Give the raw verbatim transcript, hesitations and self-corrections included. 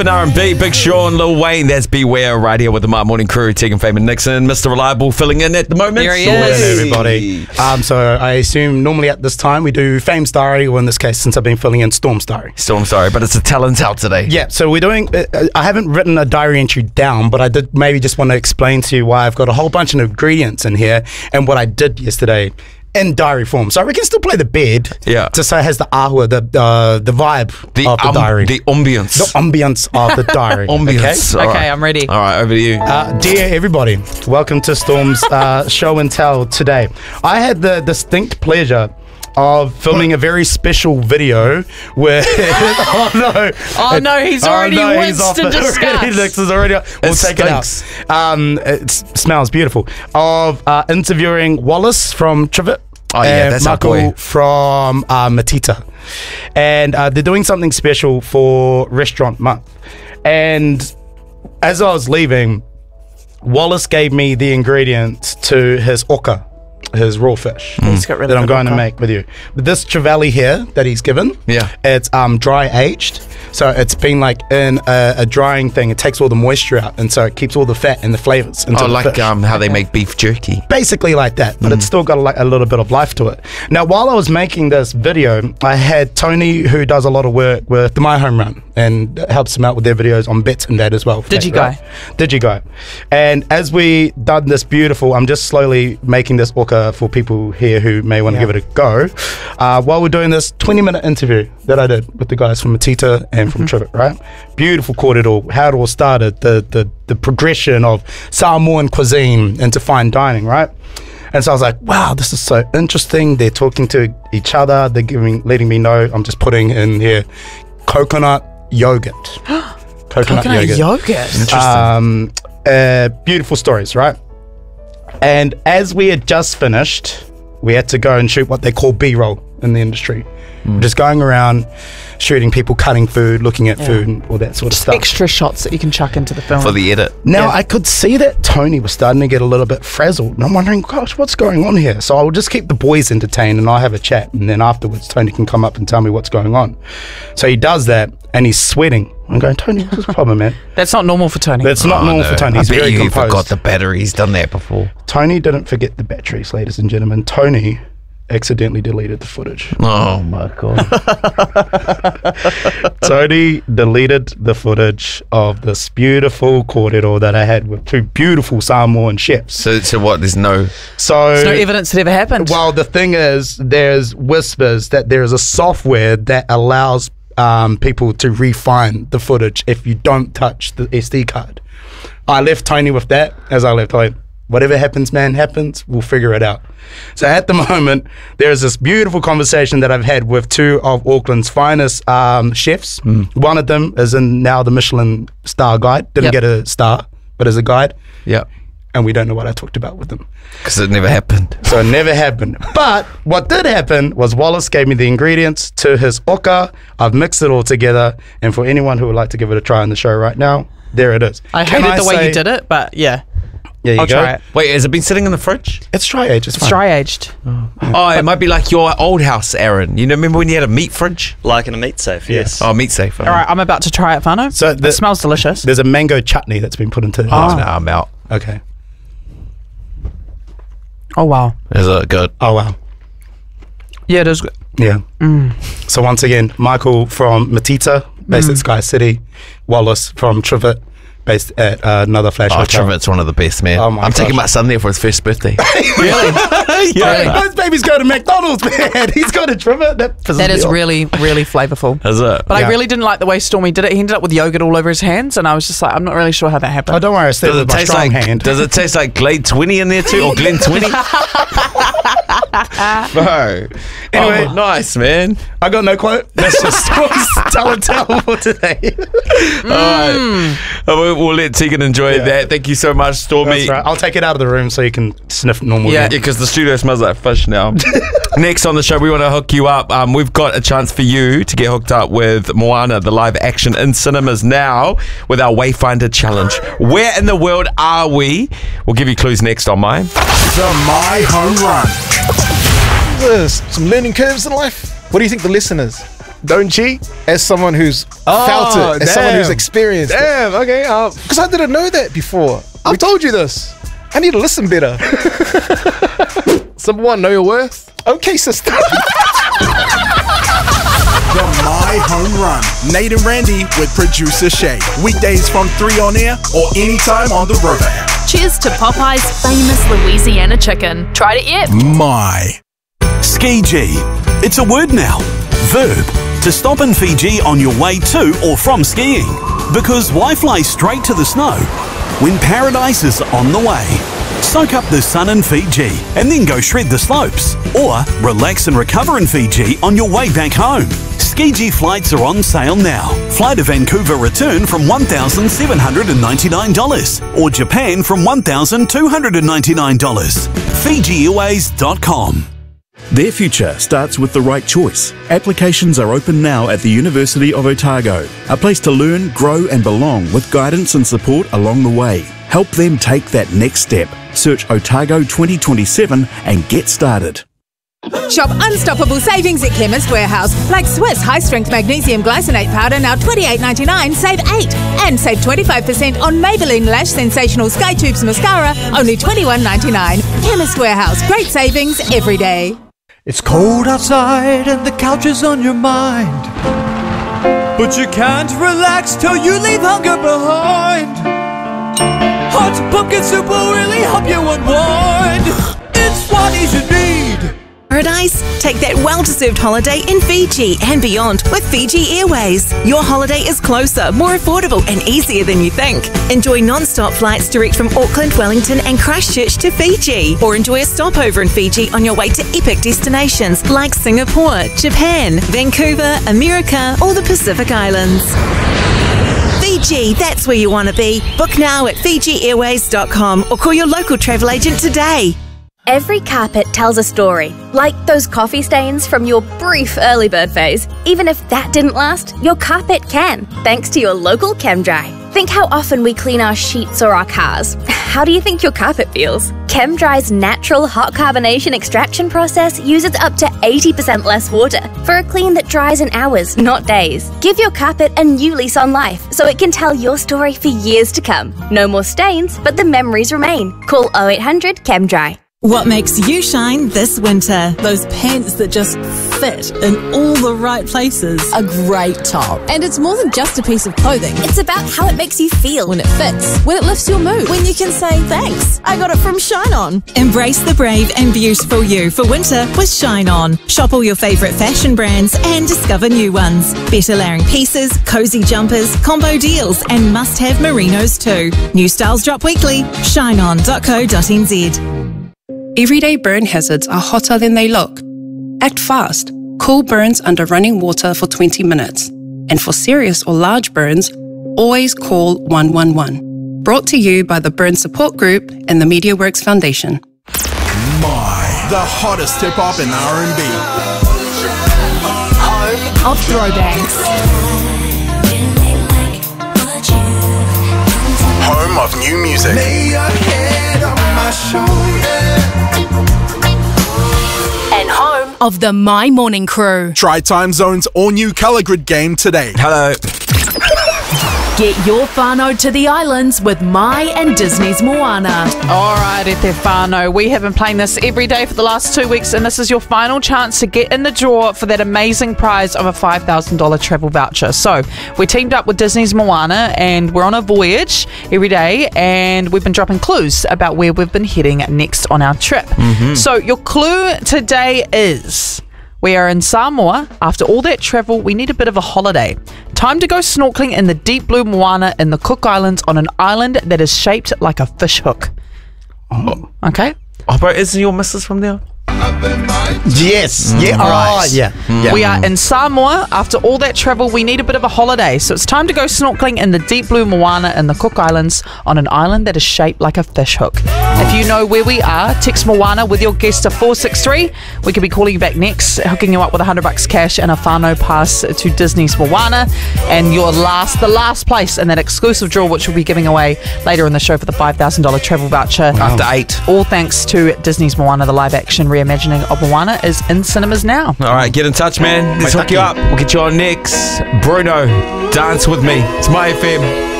R and B, Big Sean, Lil Wayne, that's Beware right here with the My Morning Crew, Tegan Fayman Nixon, Mister Reliable filling in at the moment. There he Morning, is. everybody. Um, so I assume normally at this time we do Fame's Diary, or in this case, since I've been filling in, Storm's Diary. Storm, sorry, but it's a talent out today. Yeah, so we're doing, uh, I haven't written a diary entry down, but I did maybe just want to explain to you why I've got a whole bunch of ingredients in here and what I did yesterday in diary form. So we can still play the bed. Yeah. To say it has the ahua, the uh, the vibe The, of the um, diary. the ambience. The ambience of the diary. ambience. Okay? All Okay, right. I'm ready. All right, over to you. Uh, dear everybody, welcome to Storm's uh, show and tell today. I had the distinct pleasure of filming a very special video where oh no Oh, no, he's already winced in disgust. Already, Lex is already we'll It take it out. stinks. Um, it s- smells beautiful. Of uh, interviewing Wallace from Trivet. Oh, yeah, and that's our Michael boy. from uh, Matita, and uh, they're doing something special for Restaurant Month. And as I was leaving, Wallace gave me the ingredients to his oka, his raw fish He's got really that I'm good going to oka. make with you. But this trevally here that he's given, Yeah. it's um dry aged, so it's been like in a, a drying thing. It takes all the moisture out, and so it keeps all the fat and the flavors into Oh, the like fish. um, how they make beef jerky. Basically like that, but it's still got like a little bit of life to it. Now, while I was making this video, I had Tony, who does a lot of work with the My Home Run and helps them out with their videos on bets and that as well. Did you Right? Did you go? And as we done this beautiful, I'm just slowly making this orca for people here who may want to Yeah. give it a go. Uh, while we're doing this twenty minute interview that I did with the guys from Matita and from Trivet, right? Beautiful corridor, how it all started, the, the, the progression of Samoan cuisine into fine dining, right? And so I was like, wow, this is so interesting. They're talking to each other. They're giving, letting me know. I'm just putting in here coconut yogurt. coconut, Coconut yogurt. yogurt. Interesting. Um, uh, beautiful stories, right? And as we had just finished, we had to go and shoot what they call B-roll in the industry. Just going around shooting people cutting food, looking at Yeah. food and all that sort of stuff. Extra shots that you can chuck into the film. For the edit. Now, Yeah. I could see that Tony was starting to get a little bit frazzled. And I'm wondering, gosh, what's going on here? So I'll just keep the boys entertained and I'll have a chat. And then afterwards, Tony can come up and tell me what's going on. So he does that and he's sweating. I'm going, Tony, what's the problem, man? That's not normal for Tony. That's not Oh, normal no. for Tony. I He's bet very you composed. forgot the batteries. Done that before. Tony didn't forget the batteries, ladies and gentlemen. Tony accidentally deleted the footage. Oh my god. Tony deleted the footage of this beautiful corridor that I had with two beautiful Samoan chefs. So, so what? There's no. So, There's no evidence it ever happened. well, the thing is, there's whispers that there is a software that allows um, people to refine the footage if you don't touch the S D card. I left Tony with that. As I left, like, whatever happens, man, happens. We'll figure it out. So at the moment, there's this beautiful conversation that I've had with two of Auckland's finest um, chefs. One of them is in now the Michelin star guide. Didn't Yep. get a star, but as a guide. Yeah. And we don't know what I talked about with them. Because it never happened. So it never happened. But what did happen was Wallace gave me the ingredients to his oka. I've mixed it all together. And for anyone who would like to give it a try on the show right now, there it is. I Can hated the way say- you did it, but yeah, Yeah, you I'll go. try it. Wait, has it been sitting in the fridge? It's dry age. It's, It's fine. dry aged. Oh, it might be like your old house, Aaron. You know, remember when you had a meat fridge? Like in a meat safe, yes. Oh, meat safe. All right, I'm about to try it, Fano. So the- it smells delicious. There's a mango chutney that's been put into it. Oh, no, I'm out. Okay. Oh wow. Is it good? Oh, wow. Yeah, it is good. Yeah. Mm. So once again, Michael from Matita, based at Sky City. Wallace from Trivet, based at uh, another Flash Oh, hotel. Trivet's one of the best, man. Oh my I'm taking gosh. my son there for his first birthday. Really? Yeah, those babies go to McDonald's, man. He's got a Trivet. That, pisses That me is off. really, really flavourful. Is it? But Yeah. I really didn't like the way Stormy did it. He ended up with yogurt all over his hands, and I was just like, I'm not really sure how that happened. Oh, don't worry. I stayed Does with it my taste strong like? hand. Does it taste like Glade twenty in there too, or Glen twenty? Bro. Anyway. Oh, nice, man. I got no quote. That's just tell and tell for today. All right. Uh, We'll, we'll let Tegan enjoy Yeah. that. Thank you so much, Stormy. That's right. I'll take it out of the room so you can sniff normal. Yeah. Yeah, because the studio smells like fish now. Next on the show, we want to hook you up. Um, we've got a chance for you to get hooked up with Moana, the live action in cinemas now with our Wayfinder Challenge. Where in the world are we? We'll give you clues next on My. The My Home Run. There's some learning curves in life. What do you think the lesson is? Don't cheat. As someone who's Oh, felt it, as someone who's damn. experienced it. Damn. Okay. Um, Because I didn't know that before. I've told you this. I need to listen better. Number one, know your worth. Okay, sister. The My Home Run. Nate and Randy with producer Shay. Weekdays from three on air or anytime on the Rover app. Cheers to Popeye's famous Louisiana chicken. Tried it yet? My. Ski G. It's a word now. Verb. To stop in Fiji on your way to or from skiing. Because why fly straight to the snow when paradise is on the way? Soak up the sun in Fiji and then go shred the slopes. Or relax and recover in Fiji on your way back home. Ski G flights are on sale now. Fly to Vancouver return from one thousand seven hundred ninety-nine dollars or Japan from one thousand two hundred ninety-nine dollars. Fiji Airways dot com. Their future starts with the right choice. Applications are open now at the University of Otago, a place to learn, grow and belong with guidance and support along the way. Help them take that next step. Search Otago twenty twenty-seven and get started. Shop unstoppable savings at Chemist Warehouse, like Swiss high-strength magnesium glycinate powder, now twenty-eight ninety-nine, save eight. And save twenty-five percent on Maybelline Lash Sensational Sky Tubes Mascara, only twenty-one ninety-nine. Chemist Warehouse, great savings every day. It's cold outside and the couch is on your mind, but you can't relax till you leave hunger behind. Hot pumpkin soup will really help you unwind. It's what you need. Paradise? Take that well-deserved holiday in Fiji and beyond with Fiji Airways. Your holiday is closer, more affordable and easier than you think. Enjoy non-stop flights direct from Auckland, Wellington and Christchurch to Fiji. Or enjoy a stopover in Fiji on your way to epic destinations like Singapore, Japan, Vancouver, America or the Pacific Islands. Fiji, that's where you want to be. Book now at Fiji Airways dot com or call your local travel agent today. Every carpet tells a story, like those coffee stains from your brief early bird phase. Even if that didn't last, your carpet can, thanks to your local ChemDry. Think how often we clean our sheets or our cars. How do you think your carpet feels? ChemDry's natural hot carbonation extraction process uses up to eighty percent less water for a clean that dries in hours, not days. Give your carpet a new lease on life so it can tell your story for years to come. No more stains, but the memories remain. Call oh eight hundred ChemDry. What makes you shine this winter? Those pants that just fit in all the right places. A great top. And it's more than just a piece of clothing. It's about how it makes you feel. When it fits. When it lifts your mood. When you can say, thanks, I got it from Shine On. Embrace the brave and beautiful you for winter with Shine On. Shop all your favourite fashion brands and discover new ones. Better layering pieces, cozy jumpers, combo deals and must-have merinos too. New styles drop weekly. shine on dot co dot n z. Everyday burn hazards are hotter than they look. Act fast. Cool burns under running water for twenty minutes. And for serious or large burns, always call one one one. Brought to you by the Burn Support Group and the MediaWorks Foundation. My. The hottest hip-hop and R and B. Home of throwbacks. Home of new music. Lay your head on my shoulder. And home of the My Morning Crew. Try Time Zone's all-new colour grid game today. Hello. Get your whānau to the islands with My and Disney's Moana. All right, E Te Whānau, we have been playing this every day for the last two weeks, and this is your final chance to get in the draw for that amazing prize of a five thousand dollars travel voucher. So we teamed up with Disney's Moana, and we're on a voyage every day, and we've been dropping clues about where we've been heading next on our trip. Mm-hmm. So your clue today is... we are in Samoa. After all that travel, we need a bit of a holiday. Time to go snorkeling in the deep blue Moana in the Cook Islands on an island that is shaped like a fish hook. Oh. Okay. Oh, but isn't your missus from there? Yes. Mm. Yeah. All right. Oh, yeah. Mm. yeah. We are in Samoa. After all that travel, we need a bit of a holiday. So it's time to go snorkeling in the deep blue Moana in the Cook Islands on an island that is shaped like a fish hook. If you know where we are, text Moana with your guess to four six three. We could be calling you back next, hooking you up with one hundred bucks cash and a whānau pass to Disney's Moana. And your last, the last place in that exclusive draw, which we'll be giving away later in the show for the five thousand dollars travel voucher. After eight. All thanks to Disney's Moana, the live action reality reimagining of Moana is in cinemas now. All right, get in touch, man. Let's hook you up. We'll get you on next. Bruno, Dance With Me. It's My F M.